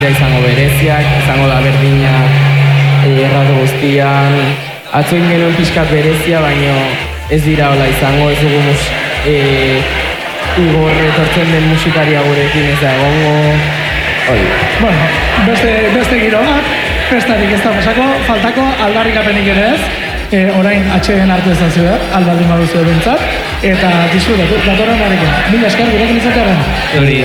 izango bereziak, izango da berdina erratu guztian. Atzoin genuen pixkat berezia, baina ez dira hola izango, ez dugu Igor etortzen den musikaria gurekin ez da egongo. Bueno, beste giro bat, festarik ez da pasako, faltako aldarrikapenik ere ez. Orain atxeen arte ezazio da, albaldin baduzu ebentzat, eta disfrutatu, datorren horrekin. Mila esker gurekin izatearen.